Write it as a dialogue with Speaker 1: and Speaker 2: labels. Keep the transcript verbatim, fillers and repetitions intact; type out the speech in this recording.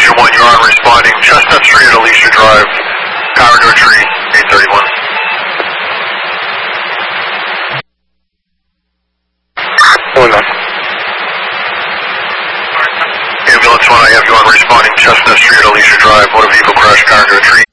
Speaker 1: Division one, you're on responding. Chestnut Street at Alicia Drive, power door tree, eight thirty-one.
Speaker 2: Hold on.
Speaker 1: Ambulance one, I have you on responding. Chestnut Street at Alicia Drive, motor vehicle crash, car into a tree.